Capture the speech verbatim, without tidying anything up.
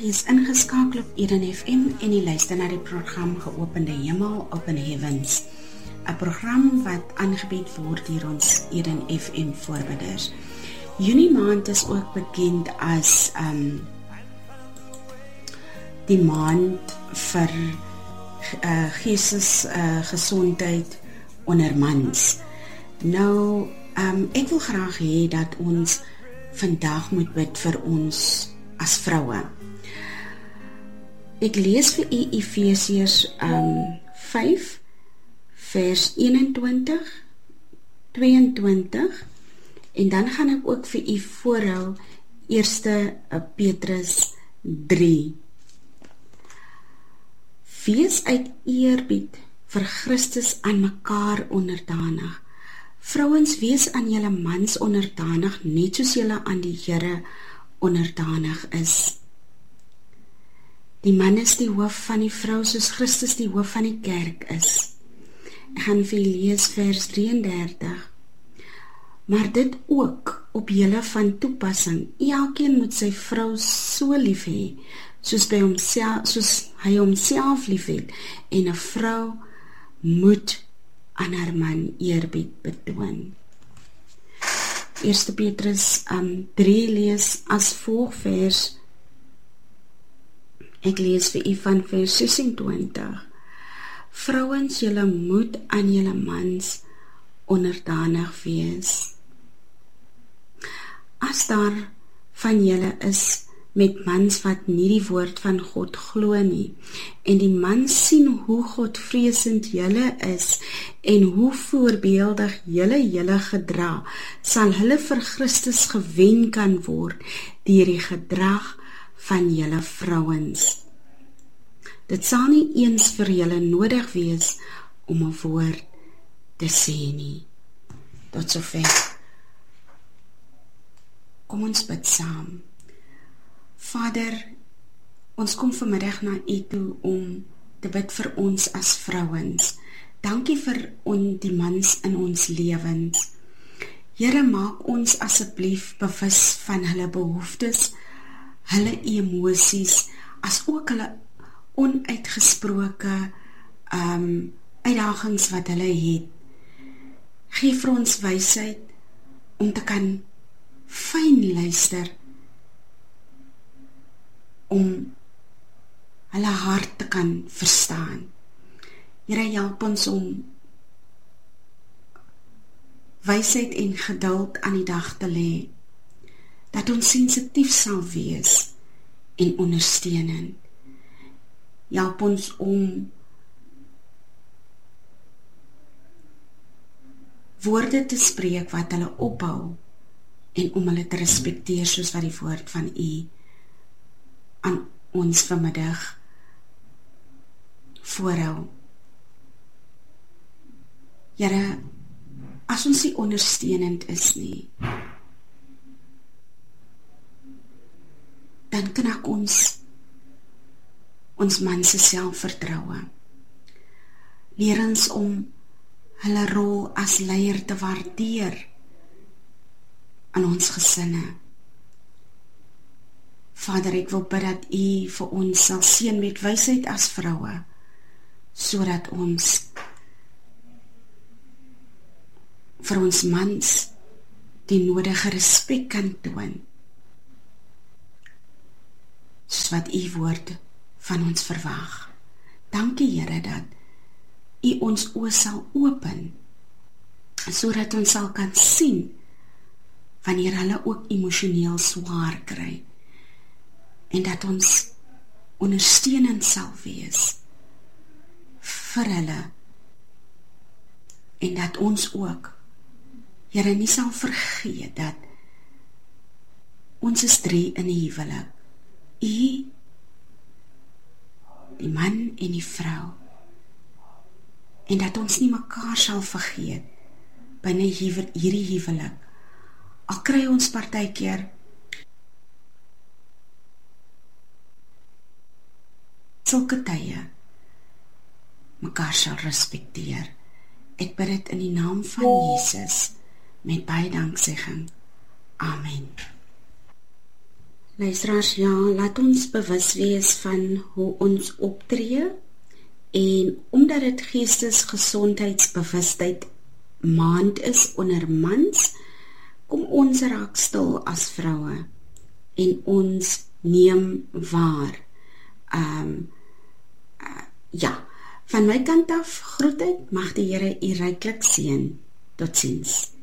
is ingeskakel op Eden F M en jy luister na die program Geopende Hemel, Open Heavens, 'n program wat aangebied word deur ons Eden F M voorbiders. Junie maand is ook bekend as um, die maand vir uh, geestes uh, gesondheid onder mans. Nou, um, ek wil graag hê dat ons vandag moet bid vir ons as vroue. Ek lees vir u Efesiërs um, vyf, vers eenentwintig, tweeëntwintig, en dan gaan ek ook vir u voorhou eerste Petrus drie. Wees uit eerbied vir Christus aan mekaar onderdanig. Vrouens, wees aan julle mans onderdanig, net soos julle aan die Here onderdanig is. Die man is die hoof van die vrou, soos Christus die hoof van die kerk is. Ek gaan vir julle lees vers drieëndertig. Maar dit ook op julle van toepassing. Elkeen moet sy vrou so lief hê, soos by homself, soos hy homself lief het, en 'n vrou moet aan haar man eerbied betoon. eerste Petrus um, drie lees as volg vers. Ek lees vir u van vers sesentwintig. Vrouens, julle moet aan julle mans onderdanig wees. As daar van julle is met mans wat nie die woord van God glo nie, en die mans sien hoe Godvreesend julle is, en hoe voorbeeldig julle julle gedra, sal hulle vir Christus gewen kan word, deur die gedrag van julle vrouens. Dit sal nie eens vir julle nodig wees, om 'n woord te sê nie. Tot sover. Kom ons bid saam. Vader, ons kom vanmiddag na u toe om te bid vir ons as vrouens. Dankie vir on, die mans in ons lewens. Here, maak ons asseblief bewus van hulle behoeftes, hulle emosies, as ook hulle onuitgesproke um, uitdagings wat hulle het. Geef vir ons wysheid om te kan fyn luister, om hulle hart te kan verstaan. Here, help ons om wysheid en geduld aan die dag te lê, dat ons sensitief sal wees en ondersteunend. Help ons om woorde te spreek wat hulle opbou en om hulle te respekteer soos wat die woord van u aan ons vanmiddag voorhou. Here, as ons nie ondersteunend is nie, dan knak ons ons man se selfvertroue. Leer ons om hulle rol as leier te waardeer aan ons gesinne. Vader, ek wil bid dat u vir ons sal seën met wysheid as vroue, sodat ons vir ons mans die nodige respek kan toon, soos wat u woord van ons verwag. Dankie, Here, dat u ons oë sal open, sodat ons sal kan sien wanneer hulle ook emosioneel swaar kry, en dat ons ondersteunend sal wees vir hulle, en dat ons ook, Here, nie sal vergeet dat ons is drie in die huwelik, u, die man en die vrou, en dat ons nie mekaar sal vergeet binne hierdie huwelik, al kry ons partykeer sulke tye, mekaar sal respekteer. Ek bid dit in die naam van Jesus, met baie danksegging. Amen. Luisteraars, ja, laat ons bewus wees van hoe ons optree en omdat dit geestesgesondheidsbewustheid maand is onder mans, kom ons raak stil as vroue en ons neem waar. Um, uh, ja, van my kant af groet ek, mag die Here u ryklik seën. Totsiens.